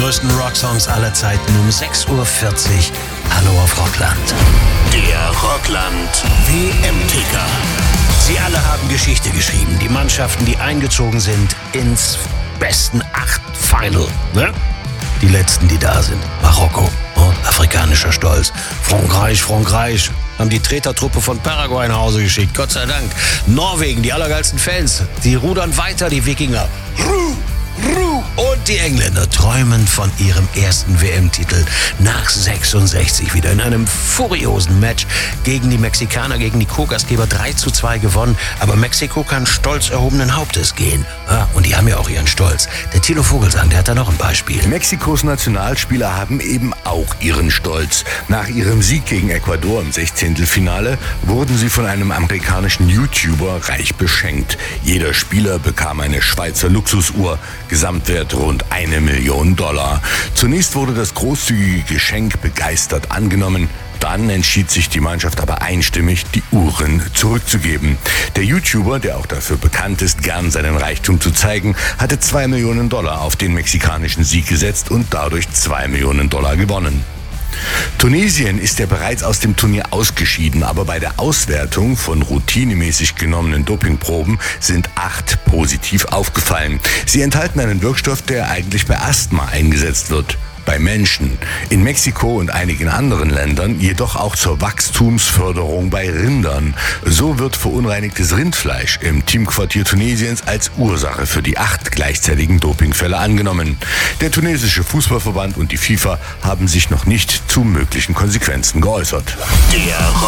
größten Rocksongs aller Zeiten um 6:40 Uhr. Hallo auf Rockland. Der Rockland WM-Ticker. Sie alle haben Geschichte geschrieben. Die Mannschaften, die eingezogen sind ins besten 8 Final. Ne? Die letzten, die da sind. Marokko, afrikanischer Stolz. Frankreich, haben die Tretertruppe von Paraguay nach Hause geschickt. Gott sei Dank. Norwegen, die allergeilsten Fans. Die rudern weiter, die Wikinger. Und die Engländer träumen von ihrem ersten WM-Titel nach 66 wieder in einem furiosen Match gegen die Mexikaner, gegen die Co-Gastgeber 3:2 gewonnen. Aber Mexiko kann stolz erhobenen Hauptes gehen. Ja, und die haben ja auch ihren Stolz. Der Thilo Vogelsang, der hat da noch ein Beispiel. Mexikos Nationalspieler haben eben auch ihren Stolz. Nach ihrem Sieg gegen Ecuador im 16. wurden sie von einem amerikanischen YouTuber reich beschenkt. Jeder Spieler bekam eine Schweizer Luxusuhr. Gesamtwert rund $1 Million. Zunächst wurde das großzügige Geschenk begeistert angenommen. Dann entschied sich die Mannschaft aber einstimmig, die Uhren zurückzugeben. Der YouTuber, der auch dafür bekannt ist, gern seinen Reichtum zu zeigen, hatte $2 Millionen auf den mexikanischen Sieg gesetzt und dadurch $2 Millionen gewonnen. Tunesien ist ja bereits aus dem Turnier ausgeschieden, aber bei der Auswertung von routinemäßig genommenen Dopingproben sind 8 positiv aufgefallen. Sie enthalten einen Wirkstoff, der eigentlich bei Asthma eingesetzt wird. Bei Menschen, in Mexiko und einigen anderen Ländern jedoch auch zur Wachstumsförderung bei Rindern. So wird verunreinigtes Rindfleisch im Teamquartier Tunesiens als Ursache für die 8 gleichzeitigen Dopingfälle angenommen. Der tunesische Fußballverband und die FIFA haben sich noch nicht zu möglichen Konsequenzen geäußert. Der